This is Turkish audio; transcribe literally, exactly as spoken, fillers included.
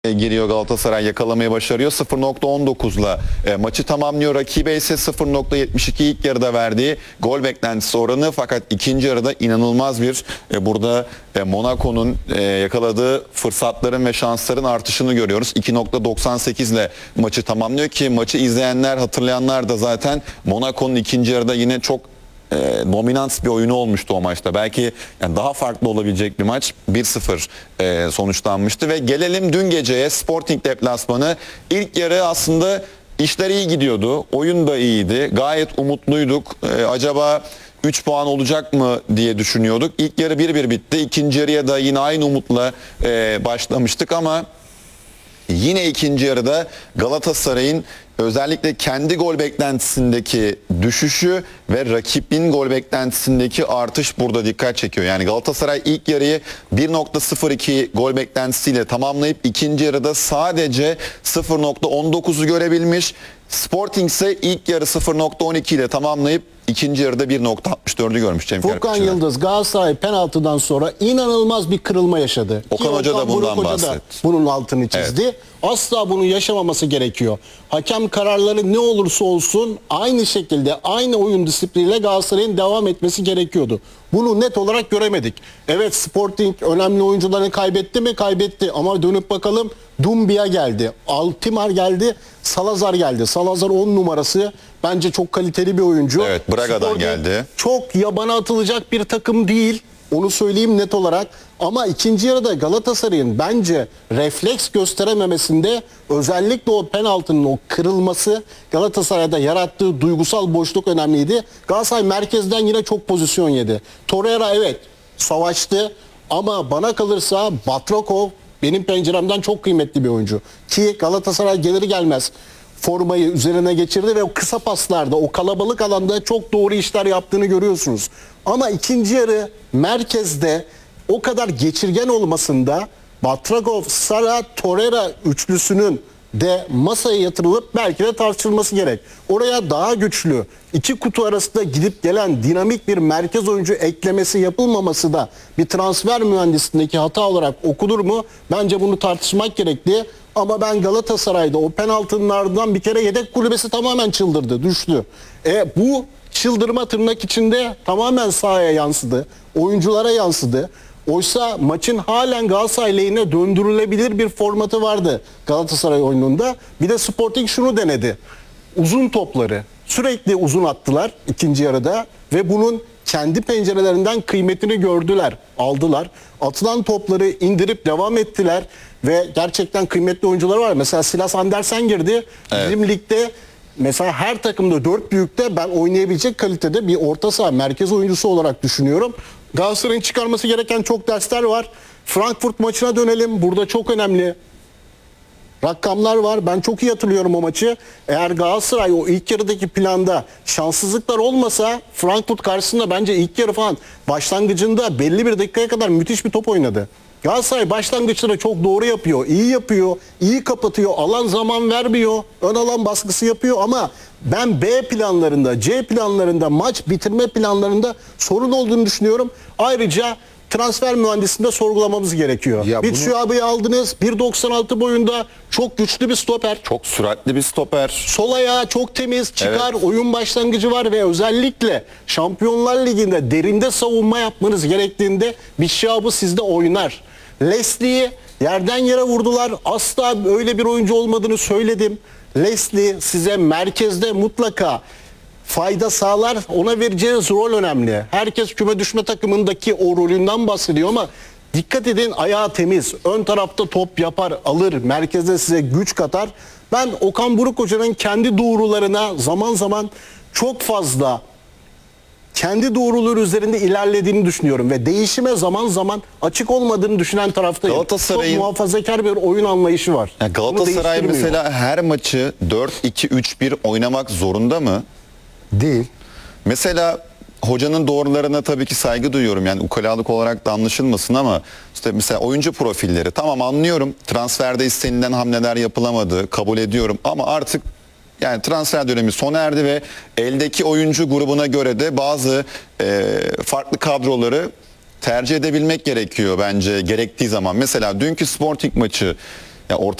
giriyor, Galatasaray yakalamayı başarıyor. sıfır nokta on dokuzla e, maçı tamamlıyor. Rakibe ise sıfır nokta yetmiş iki ilk yarıda verdiği gol beklentisi oranı, fakat ikinci yarıda inanılmaz bir e, burada e, Monaco'nun e, yakaladığı fırsatların ve şansların artışını görüyoruz. iki nokta doksan sekiz ile maçı tamamlıyor ki maçı izleyenler, hatırlayanlar da zaten Monaco'nun ikinci yarıda yine çok E, dominant bir oyunu olmuştu o maçta. Belki yani daha farklı olabilecek bir maç. bir sıfır e, sonuçlanmıştı ve gelelim dün geceye. Sporting deplasmanı. İlk yarı aslında işler iyi gidiyordu. Oyun da iyiydi. Gayet umutluyduk. E, acaba üç puan olacak mı diye düşünüyorduk. İlk yarı bir bir bitti. İkinci yarıya da yine aynı umutla e, başlamıştık ama yine ikinci yarıda Galatasaray'ın özellikle kendi gol beklentisindeki düşüşü ve rakibin gol beklentisindeki artış burada dikkat çekiyor. Yani Galatasaray ilk yarıyı bir nokta sıfır iki gol beklentisiyle tamamlayıp ikinci yarıda sadece sıfır nokta on dokuzu görebilmiş. Sporting ise ilk yarı sıfır nokta on iki ile tamamlayıp ikinci yarıda bir nokta altmış dördü görmüş Cem Furkan Kerpiç'den. Yıldız Galatasaray penaltıdan sonra inanılmaz bir kırılma yaşadı. Okan Ki Hoca da bundan Buruk Hoca da bahsetti. bunun altını çizdi. Evet. Asla bunu yaşamaması gerekiyor. Hakem kararları ne olursa olsun aynı şekilde, aynı oyun disipliniyle Galatasaray'ın devam etmesi gerekiyordu. Bunu net olarak göremedik. Evet, Sporting önemli oyuncularını kaybetti mi? Kaybetti. Ama dönüp bakalım, Dumbia geldi, Altimar geldi, Salazar geldi. Salazar on numarası. Bence çok kaliteli bir oyuncu. Evet, Braga'dan Sporting geldi. çok yabana atılacak bir takım değil. Onu söyleyeyim net olarak. Ama ikinci yarıda Galatasaray'ın bence refleks gösterememesinde, özellikle o penaltının o kırılması, Galatasaray'da yarattığı duygusal boşluk önemliydi. Galatasaray merkezden yine çok pozisyon yedi. Torreira evet savaştı ama bana kalırsa Batrakov benim penceremden çok kıymetli bir oyuncu. Ki Galatasaray gelir gelmez formayı üzerine geçirdi ve o kısa paslarda, o kalabalık alanda çok doğru işler yaptığını görüyorsunuz. Ama ikinci yarı merkezde o kadar geçirgen olmasında Batrakov, Sara, Torreira üçlüsünün de masaya yatırılıp belki de tartışılması gerek. Oraya daha güçlü, iki kutu arasında gidip gelen dinamik bir merkez oyuncu eklemesi yapılmaması da bir transfer mühendisliğindeki hata olarak okunur mu? Bence bunu tartışmak gerekli. Ama ben Galatasaray'da o penaltının ardından bir kere yedek kulübesi tamamen çıldırdı, düştü. E, bu çıldırma tırnak içinde tamamen sahaya yansıdı, oyunculara yansıdı. Oysa maçın halen Galatasaray lehine döndürülebilir bir formatı vardı Galatasaray oyununda. Bir de Sporting şunu denedi. Uzun topları sürekli uzun attılar ikinci yarıda ve bunun kendi pencerelerinden kıymetini gördüler, aldılar. Atılan topları indirip devam ettiler ve gerçekten kıymetli oyuncular var. Mesela Silas Andersen girdi. Evet. Bizim ligde mesela her takımda dört büyükte ben oynayabilecek kalitede bir orta saha merkez oyuncusu olarak düşünüyorum. Galatasaray'ın çıkarması gereken çok dersler var. Frankfurt maçına dönelim. Burada çok önemli rakamlar var. Ben çok iyi hatırlıyorum o maçı. Eğer Galatasaray o ilk yarıdaki planda şanssızlıklar olmasa Frankfurt karşısında bence ilk yarı falan başlangıcında belli bir dakikaya kadar müthiş bir top oynadı. Galatasaray başlangıçları çok doğru yapıyor, iyi yapıyor, iyi kapatıyor, alan zaman vermiyor, ön alan baskısı yapıyor ama ben B planlarında, C planlarında, maç bitirme planlarında sorun olduğunu düşünüyorum. Ayrıca transfer mühendisliğinde sorgulamamız gerekiyor. Ya bunu... Bitshuabu'yu aldınız, bir doksan altı boyunda çok güçlü bir stoper. Çok süratli bir stoper. Sol ayağı çok temiz, çıkar, evet. Oyun başlangıcı var ve özellikle Şampiyonlar Ligi'nde derinde savunma yapmanız gerektiğinde Bitshuabu sizde oynar. Leslie'yi yerden yere vurdular. Asla öyle bir oyuncu olmadığını söyledim. Leslie size merkezde mutlaka fayda sağlar. Ona vereceğiniz rol önemli. Herkes küme düşme takımındaki o rolünden bahsediyor ama dikkat edin, ayağı temiz. Ön tarafta top yapar, alır. Merkezde size güç katar. Ben Okan Buruk Hoca'nın kendi doğrularına zaman zaman çok fazla kendi doğruları üzerinde ilerlediğini düşünüyorum ve değişime zaman zaman açık olmadığını düşünen taraftayım. Çok muhafazakar bir oyun anlayışı var. Yani Galatasaray mesela her maçı dört iki üç bir oynamak zorunda mı? Değil. Mesela hocanın doğrularına tabii ki saygı duyuyorum. Yani ukalalık olarak da anlaşılmasın ama işte mesela oyuncu profilleri tamam anlıyorum. Transferde istenilen hamleler yapılamadı, kabul ediyorum ama artık yani transfer dönemi sona erdi ve eldeki oyuncu grubuna göre de bazı e, farklı kadroları tercih edebilmek gerekiyor bence gerektiği zaman. Mesela dünkü Sporting maçı Ya orta